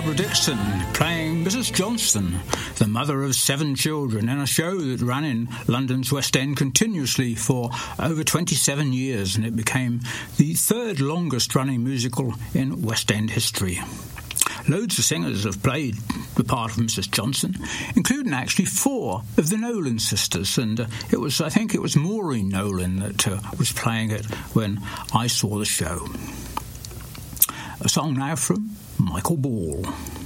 Dixon playing Mrs. Johnson, the mother of 7 children, in a show that ran in London's West End continuously for over 27 years, and it became the 3rd longest running musical in West End history. Loads of singers have played the part of Mrs. Johnson, including actually 4 of the Nolan sisters, and I think it was Maureen Nolan that was playing it when I saw the show. A song now from Michael Ball.